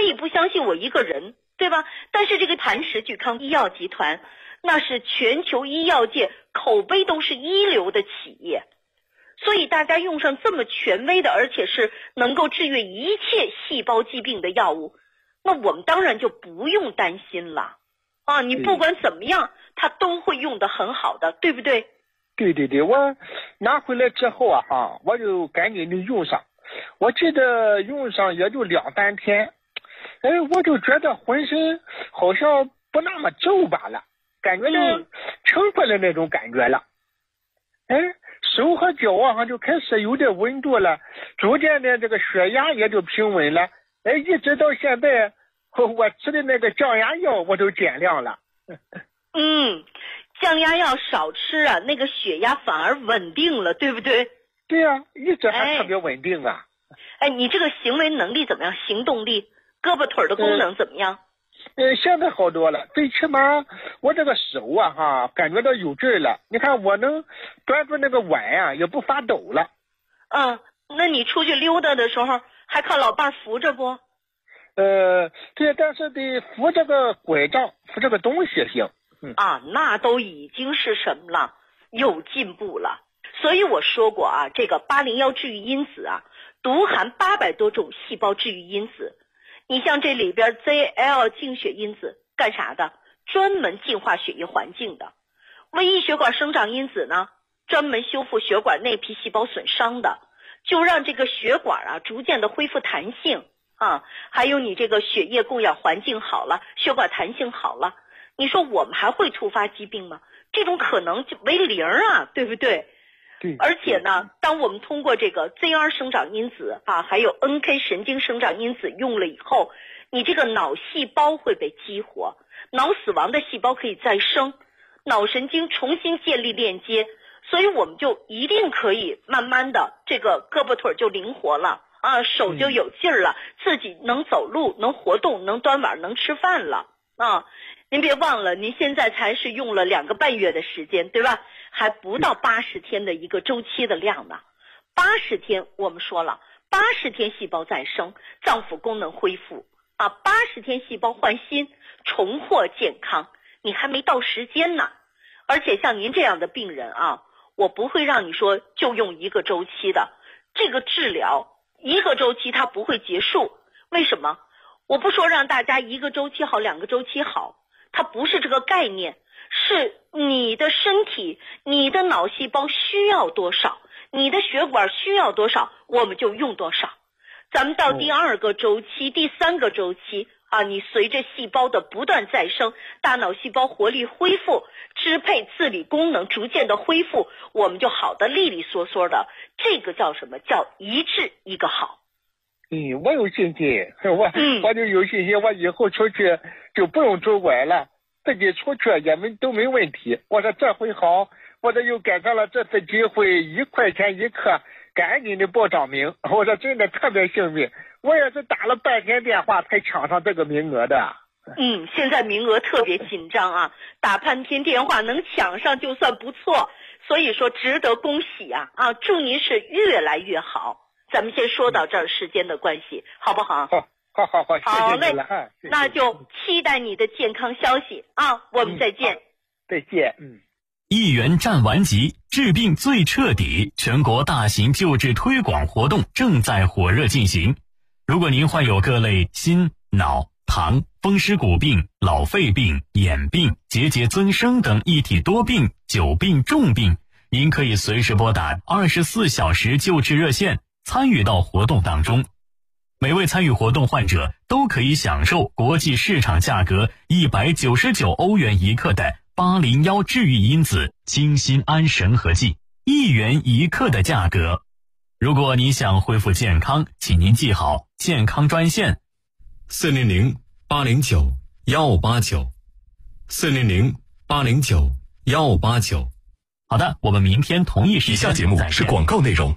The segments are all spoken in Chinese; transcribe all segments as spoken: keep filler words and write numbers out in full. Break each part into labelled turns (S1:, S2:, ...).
S1: 以不相信我一个人，对吧？但是这个磐石巨康医药集团，那是全球医药界口碑都是一流的企业，所以大家用上这么权威的，而且是能够治愈一切细胞疾病的药物，那我们当然就不用担心了啊！你不管怎么样，它都会用得很好的，对不对？
S2: 对对对，我拿回来之后啊，哈，我就赶紧的用上。我记得用上也就两三天，哎，我就觉得浑身好像不那么皱巴了，感觉就撑回来那种感觉了。哎，手和脚啊就开始有点温度了，逐渐的这个血压也就平稳了。哎，一直到现在，我吃的那个降压药我都减量了。
S1: 嗯，降压药少吃啊，那个血压反而稳定了，对不对？
S2: 对呀、啊，一直还特别稳定啊。
S1: 哎，你这个行为能力怎么样？行动力、胳膊腿的功能怎么样？
S2: 呃，现在好多了，最起码我这个手啊哈，感觉到有劲儿了。你看我能端住那个碗啊，也不发抖了。
S1: 嗯，那你出去溜达的时候还靠老伴扶着不？
S2: 呃，对，但是得扶这个拐杖，扶这个东西行。嗯
S1: 啊，那都已经是什么了？有进步了。所以我说过啊，这个八零幺治愈因子啊，独含八百多种细胞治愈因子。你像这里边 Z L 净血因子干啥的？专门净化血液环境的。微异血管生长因子呢，专门修复血管内皮细胞损伤的，就让这个血管啊逐渐的恢复弹性啊。还有你这个血液供氧环境好了，血管弹性好了，你说我们还会突发疾病吗？这种可能就为零啊，对不对？
S2: 对。
S1: 而且呢，当我们通过这个 Z R 生长因子啊，还有 N K 神经生长因子用了以后，你这个脑细胞会被激活，脑死亡的细胞可以再生，脑神经重新建立链接，所以我们就一定可以慢慢的这个胳膊腿就灵活了啊，手就有劲儿了，自己能走路，能活动，能端碗，能吃饭了啊。您别忘了，您现在才是用了两个半月的时间，对吧？还不到八十天的一个周期的量呢。八十天我们说了，八十天细胞再生，脏腑功能恢复啊，八十天细胞换新，重获健康，你还没到时间呢。而且像您这样的病人啊，我不会让你说就用一个周期的，这个治疗一个周期它不会结束。为什么？我不说让大家一个周期好，两个周期好，它不是这个概念，是你的身体，你的脑细胞需要多少，你的血管需要多少，我们就用多少。咱们到第二个周期、第三个周期啊，你随着细胞的不断再生，大脑细胞活力恢复，支配自理功能逐渐的恢复，我们就好的利利索索的。这个叫什么？叫一治一个好。
S2: 嗯，我有信心，我、嗯、我就有信心，我以后出去就不用拄拐了，自己出去也没都没问题。我说这回好，我这又赶上了这次机会，一块钱一克，赶紧的报上名。我说真的特别幸运，我也是打了半天电话才抢上这个名额的。
S1: 嗯，现在名额特别紧张啊，打半天电话能抢上就算不错，所以说值得恭喜啊啊！祝您是越来越好。咱们先说到这儿，时间的关系，好不好？
S2: 好，好，好，好，谢谢你了。
S1: 好嘞，那就期待你的健康消息啊！我们再见。
S2: 嗯、再见。嗯。
S3: 一元战完级，治病最彻底，全国大型救治推广活动正在火热进行。如果您患有各类心、脑、糖、风湿骨病、老肺病、眼病、结节增生等一体多病、久病重病，您可以随时拨打二十四小时救治热线，参与到活动当中。每位参与活动患者都可以享受国际市场价格一百九十九欧元一克的八零幺治愈因子清心安神和剂，一元一克的价格。如果你想恢复健康，请您记好健康专线四零零八零九幺八九四零零八零九幺八九。好的，我们明天同一时间。
S4: 以下节目是广告内容。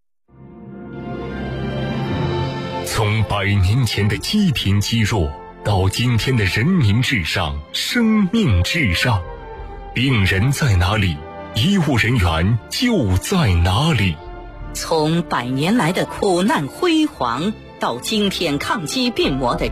S4: 从百年前的积贫积弱到今天的人民至上、生命至上，病人在哪里，医务人员就在哪里。
S5: 从百年来的苦难辉煌到今天抗击病魔的